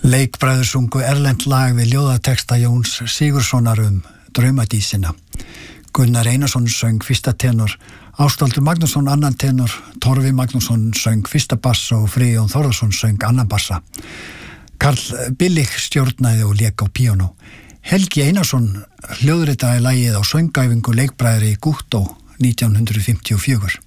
Leikbræður sungu erlent lag við ljóðateksta Jóns Sigurðssonar Draumadísina. Gunnar Einarsson söng fyrsta tenor, Ástaldur Magnússon annan tenor, Torfi Magnússon söng fyrsta bassa og Friðjón Þórðarsson söng annan bassa. Karl Billig stjórnaði og lék á píanó. Helgi Einarsson hljóðritaði lagið á söngæfingu leikbræðri í Gúttó 1954.